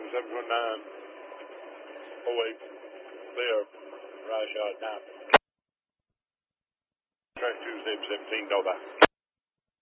729. 08. Clear. Ride shot 9. Track 2, 17, no back.